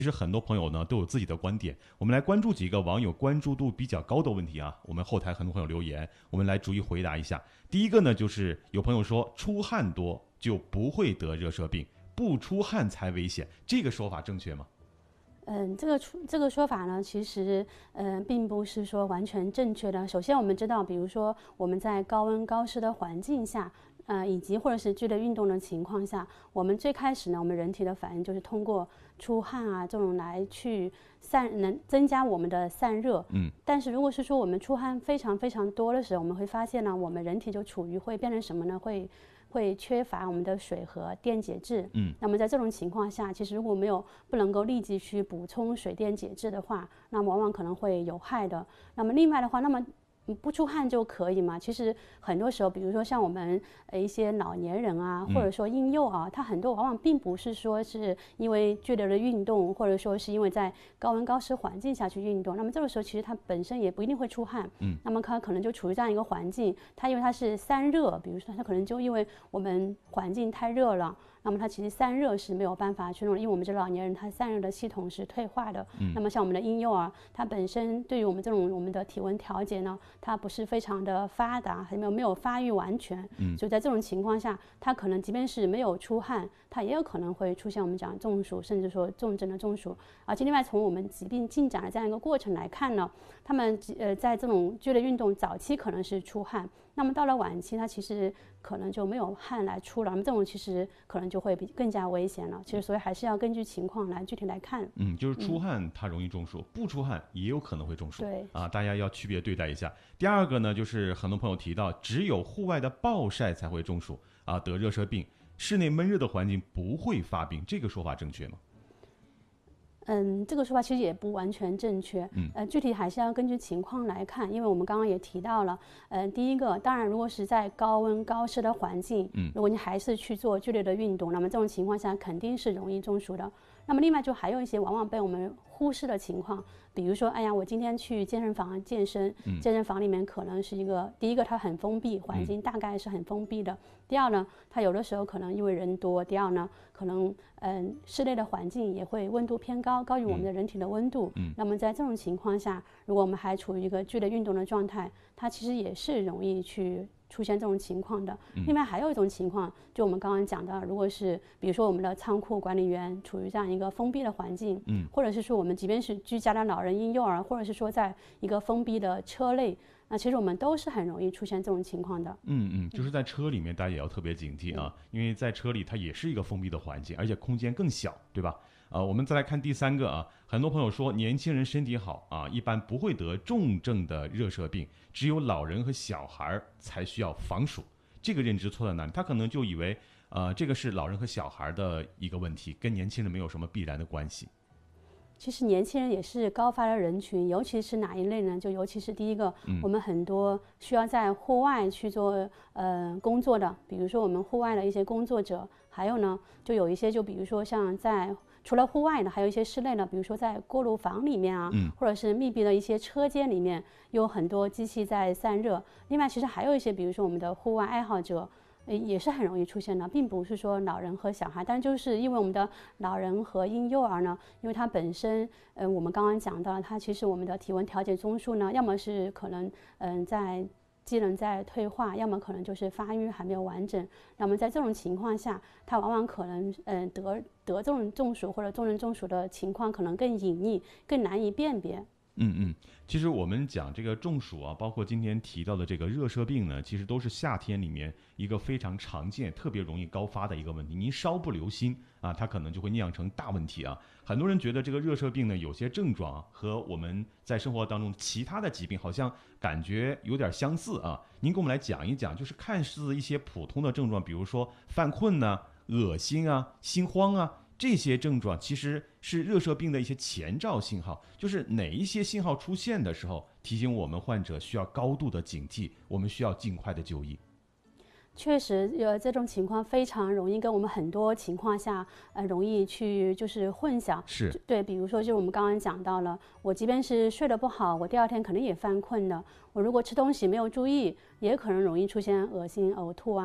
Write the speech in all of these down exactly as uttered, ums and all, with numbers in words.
其实很多朋友呢都有自己的观点，我们来关注几个网友关注度比较高的问题啊。我们后台很多朋友留言，我们来逐一回答一下。第一个呢，就是有朋友说出汗多就不会得热射病，不出汗才危险，这个说法正确吗？ 嗯，这个出这个说法呢，其实嗯、呃，并不是说完全正确的。首先，我们知道，比如说我们在高温高湿的环境下，呃，以及或者是剧烈运动的情况下，我们最开始呢，我们人体的反应就是通过出汗啊这种来去散，能增加我们的散热。 嗯。 但是如果是说我们出汗非常非常多的时候，我们会发现呢，我们人体就处于会变成什么呢？会会缺乏我们的水和电解质。 嗯。 那么在这种情况下，其实如果没有不能够立即去补充水电解质的话，那么往往可能会有害的。那么另外的话，那么不出汗就可以吗？其实很多时候，比如说像我们呃一些老年人啊，或者说婴幼儿，他很多往往并不是说是因为剧烈的运动，或者说是因为在高温高湿环境下去运动，那么这个时候其实他本身也不一定会出汗。 嗯。 那么他可能就处于这样一个环境，他因为他是散热，比如说他可能就因为我们环境太热了。那么它其实散热是没有办法去弄，因为我们这老年人他散热的系统是退化的。 嗯。 那么像我们的婴幼儿，它本身对于我们这种我们的体温调节呢，它不是非常的发达，还没有没有发育完全。 嗯。 所以在这种情况下，它可能即便是没有出汗，它也有可能会出现我们讲中暑，甚至说重症的中暑。而且另外从我们疾病进展的这样一个过程来看呢，他们呃在这种剧烈运动早期可能是出汗。那么到了晚期，它其实可能就没有汗来出了，那么这种其实可能就会比更加危险了。其实所以还是要根据情况来具体来看。 嗯，就是出汗它容易中暑，嗯、不出汗也有可能会中暑。 对啊，大家要区别对待一下。第二个呢，就是很多朋友提到，只有户外的暴晒才会中暑啊，得热射病，室内闷热的环境不会发病，这个说法正确吗？ 嗯，这个说法其实也不完全正确。 嗯， 呃，具体还是要根据情况来看，因为我们刚刚也提到了，呃，第一个，当然如果是在高温高湿的环境， 嗯， 如果你还是去做剧烈的运动，那么这种情况下肯定是容易中暑的。那么另外就还有一些往往被我们忽视的情况，比如说，哎呀，我今天去健身房健身， 嗯、 健身房里面可能是一个，第一个它很封闭，环境大概是很封闭的。嗯、第二呢，它有的时候可能因为人多，第二呢，可能嗯室内的环境也会温度偏高，高于我们的人体的温度。 嗯， 那么在这种情况下，如果我们还处于一个剧烈运动的状态，它其实也是容易去出现这种情况的。另外还有一种情况，就我们刚刚讲到，如果是比如说我们的仓库管理员处于这样一个封闭的环境， 嗯， 或者是说我们即便是居家的老人、婴幼儿，或者是说在一个封闭的车内，那其实我们都是很容易出现这种情况的。 嗯嗯，就是在车里面大家也要特别警惕啊，因为在车里它也是一个封闭的环境，而且空间更小，对吧？呃，我们再来看第三个啊，很多朋友说年轻人身体好啊，一般不会得重症的热射病，只有老人和小孩才需要防暑。这个认知错在哪里？他可能就以为呃这个是老人和小孩的一个问题，跟年轻人没有什么必然的关系。 其实年轻人也是高发的人群，尤其是哪一类呢？就尤其是第一个， 嗯、 我们很多需要在户外去做呃工作的，比如说我们户外的一些工作者，还有呢，就有一些就比如说像在除了户外的，还有一些室内的，比如说在锅炉房里面啊， 嗯、 或者是密闭的一些车间里面，有很多机器在散热。另外，其实还有一些，比如说我们的户外爱好者。也是很容易出现的，并不是说老人和小孩，但就是因为我们的老人和婴幼儿呢，因为它本身，嗯、呃，我们刚刚讲到了，它其实我们的体温调节中枢呢，要么是可能，嗯、呃，在机能在退化，要么可能就是发育还没有完整。那么在这种情况下，它往往可能，嗯、呃，得得这种中暑或者重症中暑的情况可能更隐匿，更难以辨别。 嗯嗯，其实我们讲这个中暑啊，包括今天提到的这个热射病呢，其实都是夏天里面一个非常常见、特别容易高发的一个问题。您稍不留心啊，它可能就会酿成大问题啊。很多人觉得这个热射病呢，有些症状和我们在生活当中其他的疾病好像感觉有点相似啊。您给我们来讲一讲，就是看似一些普通的症状，比如说犯困呢、恶心啊、心慌啊。这些症状其实是热射病的一些前兆信号，就是哪一些信号出现的时候，提醒我们患者需要高度的警惕，我们需要尽快的就医。 确实，呃，这种情况非常容易跟我们很多情况下，呃，容易去就是混淆。 是对，比如说，就我们刚刚讲到了，我即便是睡得不好，我第二天可能也犯困的。我如果吃东西没有注意，也可能容易出现恶心、呕吐啊。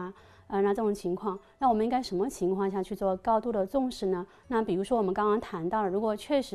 呃，那这种情况，那我们应该什么情况下去做高度的重视呢？那比如说我们刚刚谈到了，如果确实